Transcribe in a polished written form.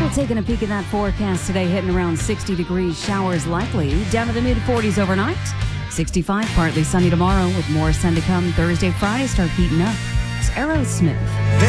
Taking a peek at that forecast today, hitting around 60 degrees, showers likely, down to the mid-40s overnight. 65, partly sunny tomorrow with more sun to come. Thursday, Friday start heating up. It's Aerosmith.